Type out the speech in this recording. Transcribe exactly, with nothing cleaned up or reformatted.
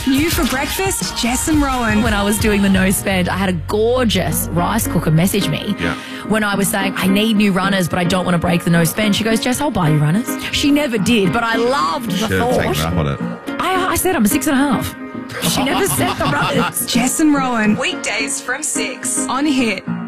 New for breakfast, Jess and Rowan. When I was doing the no spend, I had a gorgeous rice cooker message me Yeah. when I was saying, I need new runners, but I don't want to break the no spend. She goes, Jess, I'll buy you runners. She never did, but I loved the Should have taken her thought. up on it. I, I said I'm a six and a half. She never said the runners. Jess and Rowan. Weekdays from six on Hit.